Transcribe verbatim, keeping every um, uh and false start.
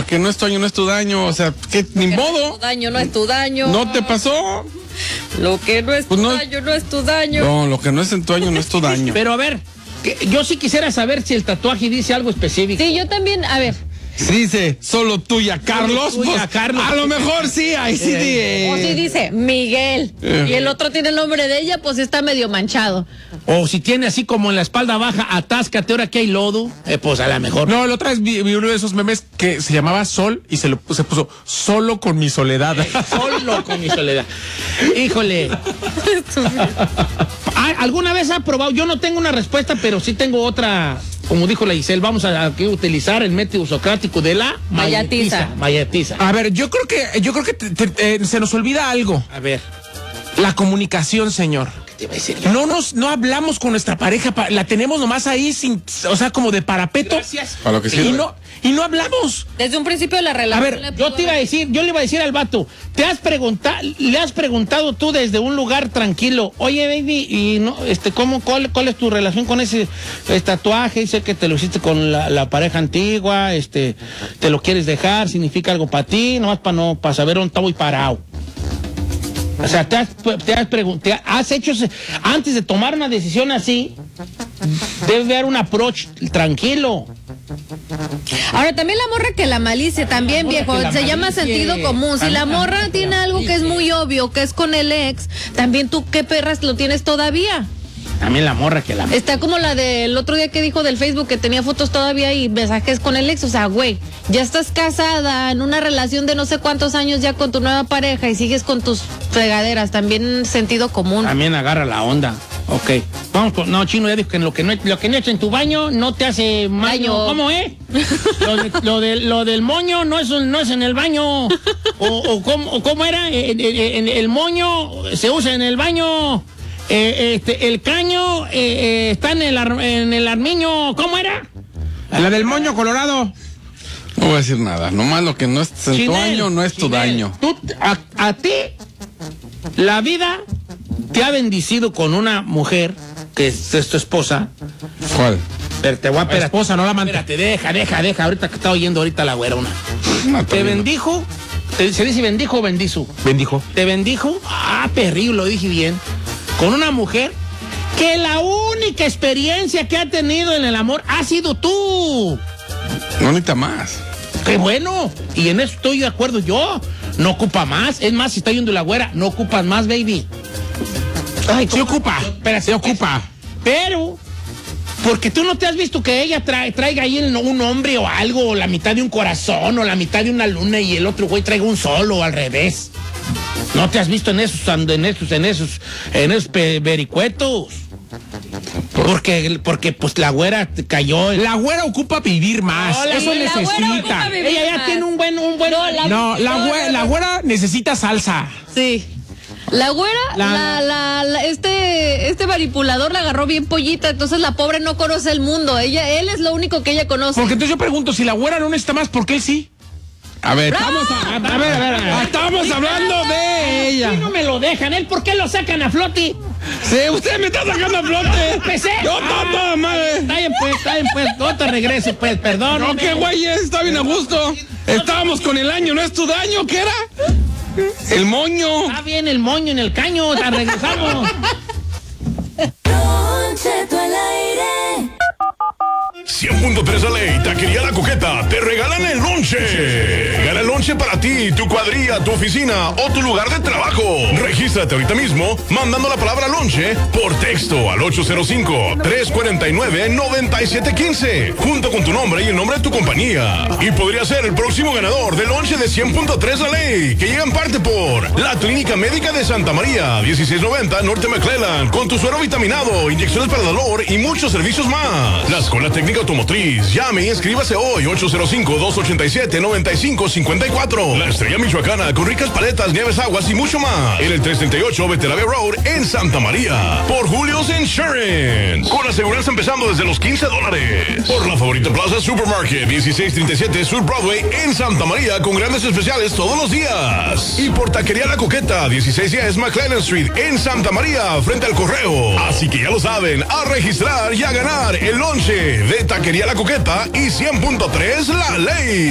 Lo que no es tu año no es tu daño, o sea, que ni modo. No es tu daño, no es tu daño. ¿No te pasó? Lo que no es Pues tu no, daño, no es tu daño. No, lo que no es en tu año no es tu daño. Pero a ver, que, yo sí quisiera saber si el tatuaje dice algo específico. Sí, yo también, a ver. Dice, solo tuya, Carlos. Solo tuya, pues, Carlos. A lo mejor sí, ahí sí. Eh, O si dice Miguel Eh. y el otro tiene el nombre de ella, pues está medio manchado. O si tiene así como en la espalda baja, atáscate ahora que hay lodo, eh, pues a lo mejor. No, la otra vez vi, vi uno de esos memes que se llamaba Sol y se, lo, se puso solo con mi soledad. Solo con mi soledad. Híjole. Ah, ¿alguna vez ha probado? Yo no tengo una respuesta, pero sí tengo otra. Como dijo la Giselle, vamos a, a utilizar el método socrático de la Mayatiza. Mayatiza. A ver, yo creo que yo creo que te- te- eh, se nos olvida algo. A ver, La comunicación, señor. ¿qué te iba a decir? No nos no hablamos con nuestra pareja, pa- la tenemos nomás ahí sin, o sea, como de parapeto. Gracias. Para lo que sirve. Y no y no hablamos. Desde un principio de la relación. ver, le Yo pudo te iba a haber- decir, yo le iba a decir al vato, te has preguntado, le has preguntado tú desde un lugar tranquilo, oye baby, y no, este, ¿cómo, cuál, cuál es tu relación con ese eh, tatuaje? Sé que te lo hiciste con la, la pareja antigua, este, te lo quieres dejar, significa algo para ti, nomás para no, para saber dónde está muy parado. O sea, te has, te has preguntado, has hecho, ese- antes de tomar una decisión así, debe haber un approach tranquilo. Ahora, también la morra que la malice, también, morra viejo, que la se llama malicie. sentido común. Si la También, morra también que tiene la algo que es malicie. muy obvio, que es con el ex, también tú, ¿qué perras lo tienes todavía? También la morra que la... Está como la del otro día que dijo del Facebook que tenía fotos todavía y mensajes con el ex. O sea, güey, ya estás casada en una relación de no sé cuántos años ya con tu nueva pareja y sigues con tus fregaderas. También sentido común. También agarra la onda. Ok. Vamos con... No, Chino ya dijo que lo que no, lo que no hecho en tu baño no te hace baño. Baño. ¿Cómo es? lo, de- lo, de- lo del moño no es, no es en el baño. O, o, cómo, o cómo era. Eh, eh, eh, el moño se usa en el baño. Eh, este, el caño eh, eh, está en el, ar- en el armiño. ¿Cómo era? La del moño colorado. No voy a decir nada. Nomás lo que no es en tu Chinel, año no es tu Chinel, daño. Tú, a, a ti, la vida te ha bendecido con una mujer que es, es tu esposa. ¿Cuál? Pero te voy a La esposa, no la amante. Espérate, deja, deja, deja. Ahorita que está oyendo ahorita la güera una. No, Te también no. bendijo. te- ¿Se dice bendijo o bendizo? Bendijo. Te bendijo. Ah, perrillo, lo dije bien. Con una mujer que la única experiencia que ha tenido en el amor ha sido tú. No necesita más. ¡Qué bueno! Y en eso estoy de acuerdo yo. No ocupa más. Es más, si está yendo la güera, no ocupas más, baby. Ay, Sí ocupa. Espérate, Sí ocupa. Pero, porque tú no te has visto que ella trae, traiga ahí el- un hombre o algo, o la mitad de un corazón, o la mitad de una luna, y el otro güey traiga un solo, o al revés. No te has visto en esos, en esos, en esos, en esos pe- vericuetos. Porque, porque pues la güera te cayó. en- La güera ocupa vivir más. No, la- Eso la güera ocupa necesita. vivir Ella ya más. tiene un buen, un buen. No, la- No, la, güe- la güera necesita salsa. Sí. La güera, La- la, la, la- este, este manipulador la agarró bien pollita, entonces la pobre no conoce el mundo. Ella, él es lo único que ella conoce. Porque entonces yo pregunto, si la güera no necesita más, ¿por qué él sí? A ver, Vamos a, a ver, a ver, a ver. estamos hablando de ella. ¿Por qué no me lo dejan? ¿Él por qué lo sacan a flote? Sí, usted me está sacando a flote. Empecé. Yo estoy toda madre. Está bien, pues, está bien, pues. No te regreso, pues, perdón. No, qué güey, está bien a gusto. Estábamos con el año, ¿no es tu daño? ¿Qué era? El moño. Está bien el moño en el caño, ya regresamos. Don Cheto al aire. cien punto tres La Ley, Taquería La Coqueta, te regalan el lonche. Gana el lonche para ti, tu cuadrilla, tu oficina o tu lugar de trabajo. Regístrate ahorita mismo mandando la palabra lonche por texto al ocho cero cinco, tres cuatro nueve, nueve siete uno cinco, junto con tu nombre y el nombre de tu compañía. Y podría ser el próximo ganador del lonche de cien punto tres La Ley, que llega en parte por la Clínica Médica de Santa María, dieciséis noventa Norte McClellan, con tu suero vitaminado, inyecciones para el dolor y muchos servicios más. La Escuela Técnica Automotriz, llame y inscríbase hoy, ocho cero cinco, dos ocho siete, nueve cinco cinco cuatro. La Estrella Michoacana, con ricas paletas, nieves, aguas y mucho más. En el trescientos treinta y ocho Beterave Road, en Santa María. Por Julio's Insurance, con aseguranza empezando desde los quince dólares. Por la Favorita Plaza Supermarket, dieciséis treinta y siete Sur Broadway, en Santa María, con grandes especiales todos los días. Y por Taquería La Coqueta, dieciséis diez McLennan Street, en Santa María, frente al correo. Así que ya lo saben, a registrar y a ganar el lonche de Taquería La Coqueta y cien punto tres La Ley.